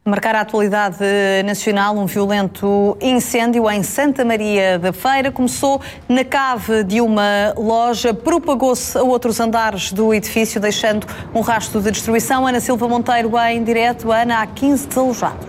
Marcar a atualidade nacional, um violento incêndio em Santa Maria da Feira. Começou na cave de uma loja, propagou-se a outros andares do edifício, deixando um rastro de destruição. Ana Silva Monteiro em direto. Ana, há 15 desalojados.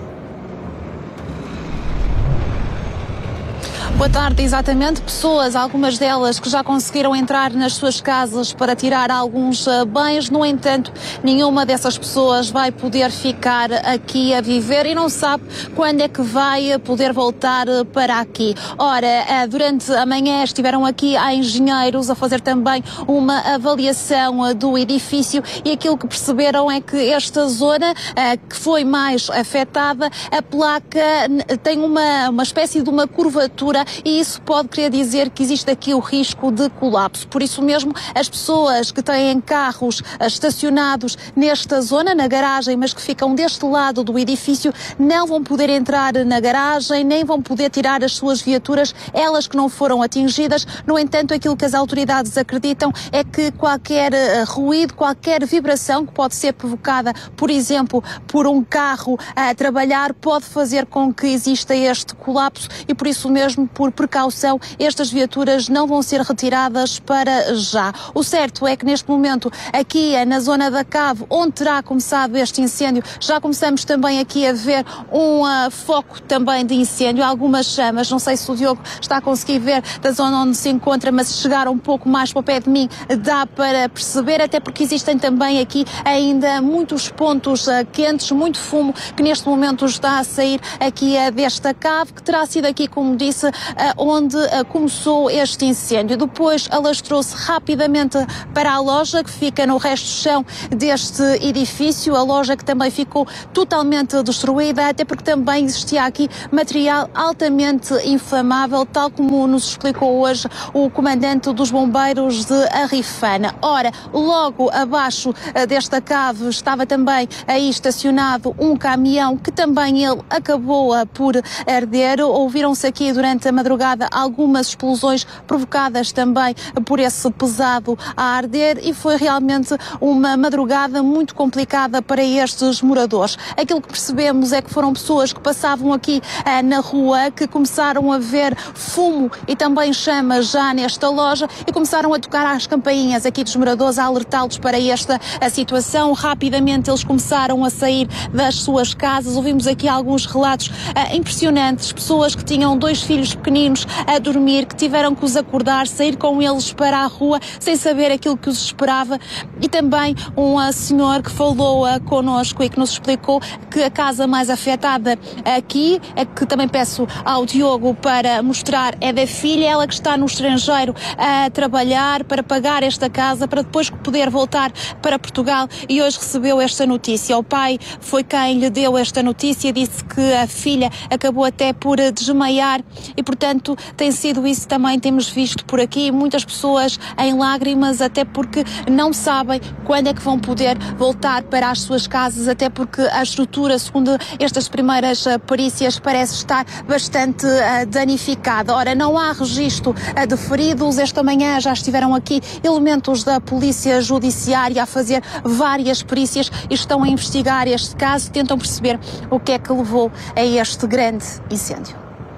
Boa tarde, exatamente. Pessoas, algumas delas que já conseguiram entrar nas suas casas para tirar alguns bens. No entanto, nenhuma dessas pessoas vai poder ficar aqui a viver e não sabe quando é que vai poder voltar para aqui. Ora, durante a manhã estiveram aqui há engenheiros a fazer também uma avaliação do edifício e aquilo que perceberam é que esta zona que foi mais afetada, a placa tem uma espécie de uma curvatura e isso pode querer dizer que existe aqui o risco de colapso. Por isso mesmo, as pessoas que têm carros estacionados nesta zona, na garagem, mas que ficam deste lado do edifício, não vão poder entrar na garagem, nem vão poder tirar as suas viaturas, elas que não foram atingidas. No entanto, aquilo que as autoridades acreditam é que qualquer ruído, qualquer vibração que pode ser provocada, por exemplo, por um carro a trabalhar, pode fazer com que exista este colapso e por isso mesmo, por precaução, estas viaturas não vão ser retiradas para já. O certo é que neste momento, aqui na zona da cave, onde terá começado este incêndio, já começamos também aqui a ver um foco também de incêndio, algumas chamas. Não sei se o Diogo está a conseguir ver da zona onde se encontra, mas se chegar um pouco mais para o pé de mim, dá para perceber, até porque existem também aqui ainda muitos pontos quentes, muito fumo que neste momento está a sair aqui desta cave, que terá sido aqui, como disse, onde começou este incêndio. Depois alastrou-se rapidamente para a loja que fica no resto do chão deste edifício, a loja que também ficou totalmente destruída, até porque também existia aqui material altamente inflamável, tal como nos explicou hoje o comandante dos bombeiros de Arrifana. Ora, logo abaixo desta cave estava também aí estacionado um caminhão que também ele acabou por arder. Ouviram-se aqui durante a madrugada algumas explosões provocadas também por esse pesado a arder e foi realmente uma madrugada muito complicada para estes moradores. Aquilo que percebemos é que foram pessoas que passavam aqui na rua, que começaram a ver fumo e também chamas já nesta loja e começaram a tocar às campainhas aqui dos moradores, a alertá-los para esta situação. Rapidamente eles começaram a sair das suas casas. Ouvimos aqui alguns relatos impressionantes, pessoas que tinham 2 filhos pequeninos a dormir, que tiveram que os acordar, sair com eles para a rua sem saber aquilo que os esperava, e também um senhor que falou connosco e que nos explicou que a casa mais afetada aqui, é que também peço ao Diogo para mostrar, é da filha, ela que está no estrangeiro a trabalhar para pagar esta casa para depois poder voltar para Portugal e hoje recebeu esta notícia. O pai foi quem lhe deu esta notícia, disse que a filha acabou até por desmaiar e, portanto, tem sido isso também, temos visto por aqui muitas pessoas em lágrimas, até porque não sabem quando é que vão poder voltar para as suas casas, até porque a estrutura, segundo estas primeiras perícias, parece estar bastante danificada. Ora, não há registro de feridos. Esta manhã já estiveram aqui elementos da Polícia Judiciária a fazer várias perícias e estão a investigar este caso, tentam perceber o que é que levou a este grande incêndio.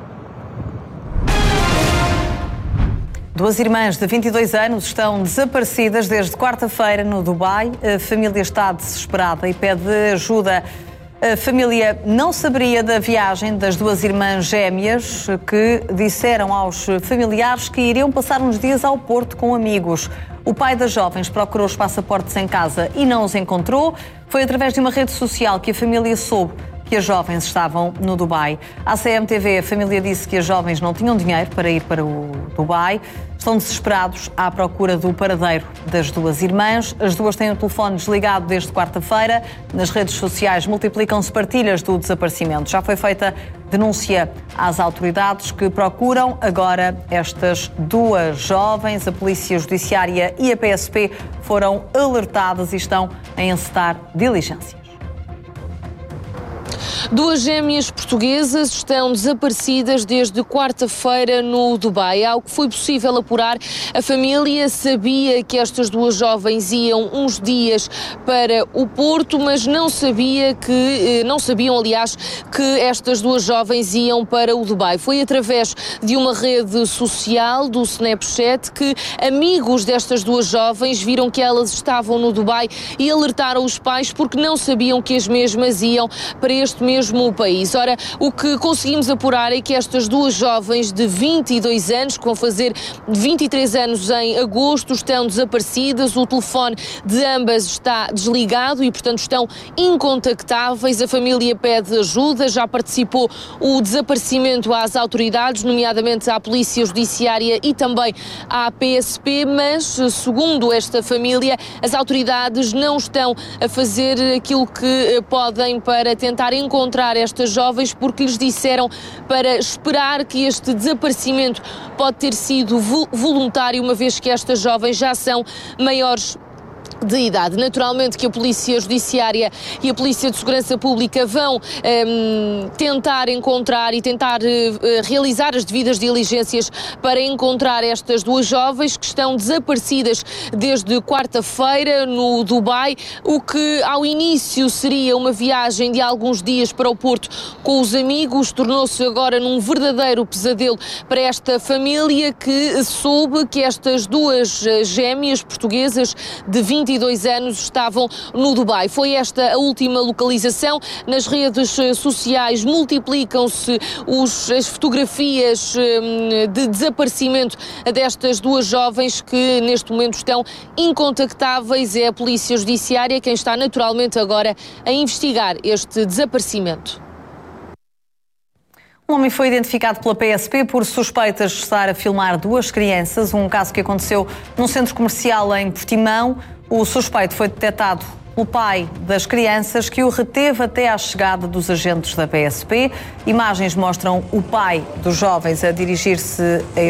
2 irmãs de 22 anos estão desaparecidas desde quarta-feira no Dubai. A família está desesperada e pede ajuda. A família não saberia da viagem das 2 irmãs gêmeas que disseram aos familiares que iriam passar uns dias ao Porto com amigos. O pai das jovens procurou os passaportes em casa e não os encontrou. Foi através de uma rede social que a família soube que as jovens estavam no Dubai. À CMTV, a família disse que as jovens não tinham dinheiro para ir para o Dubai. Estão desesperados à procura do paradeiro das 2 irmãs. As 2 têm o telefone desligado desde quarta-feira. Nas redes sociais multiplicam-se partilhas do desaparecimento. Já foi feita denúncia às autoridades que procuram agora estas 2 jovens. A Polícia Judiciária e a PSP foram alertadas e estão a encetar diligências. Duas gêmeas portuguesas estão desaparecidas desde quarta-feira no Dubai. Ao que foi possível apurar, a família sabia que estas duas jovens iam uns dias para o Porto, mas não sabiam, aliás, que estas duas jovens iam para o Dubai. Foi através de uma rede social do Snapchat que amigos destas duas jovens viram que elas estavam no Dubai e alertaram os pais porque não sabiam que as mesmas iam para este mesmo país. Ora, o que conseguimos apurar é que estas duas jovens de 22 anos, que vão fazer 23 anos em agosto, estão desaparecidas. O telefone de ambas está desligado e, portanto, estão incontactáveis. A família pede ajuda, já participou o desaparecimento às autoridades, nomeadamente à Polícia Judiciária e também à PSP, mas, segundo esta família, as autoridades não estão a fazer aquilo que podem para tentar encontrar estas jovens, porque lhes disseram para esperar que este desaparecimento pode ter sido voluntário, uma vez que estas jovens já são maiores de idade. Naturalmente que a Polícia Judiciária e a Polícia de Segurança Pública vão tentar encontrar e tentar realizar as devidas diligências para encontrar estas duas jovens que estão desaparecidas desde quarta-feira no Dubai, o que ao início seria uma viagem de alguns dias para o Porto com os amigos, tornou-se agora num verdadeiro pesadelo para esta família, que soube que estas duas gêmeas portuguesas de 22 anos estavam no Dubai. Foi esta a última localização. Nas redes sociais multiplicam-se as fotografias de desaparecimento destas duas jovens que neste momento estão incontactáveis. É a Polícia Judiciária quem está naturalmente agora a investigar este desaparecimento. Um homem foi identificado pela PSP por suspeitas de estar a filmar duas crianças, um caso que aconteceu num centro comercial em Portimão. O suspeito foi detectado pelo pai das crianças, que o reteve até à chegada dos agentes da PSP. Imagens mostram o pai dos jovens a dirigir-se a